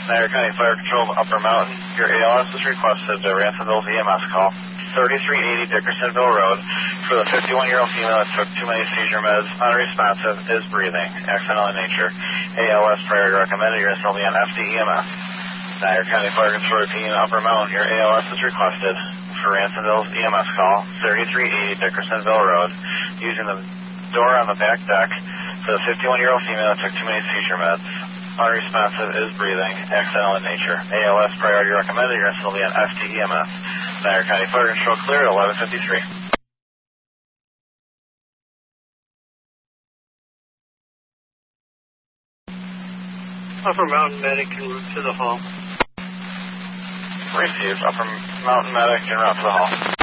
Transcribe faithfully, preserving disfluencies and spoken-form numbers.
Niagara County Fire Control, Upper Mountain. Your A L S is requested to Ransomville's E M S call. thirty-three eighty Dickersonville Road for the fifty-one-year-old female that took too many seizure meds, unresponsive, is breathing, accidental in nature. A L S priority recommended. You're installed on F D E M S. Niagara County Fire Control Routine, Upper Mountain. Your A L S is requested for Ransomville's E M S call. thirty-three eighty Dickersonville Road, using the door on the back deck for the fifty-one-year-old female that took too many seizure meds. Unresponsive, is breathing, accidental in nature. A L S priority recommended. You're installed on F D E M S. Niagara County Fire Control clear at eleven fifty-three. Upper Mountain Medic en route to the hall. Received. Upper Mountain Medic en route to the hall.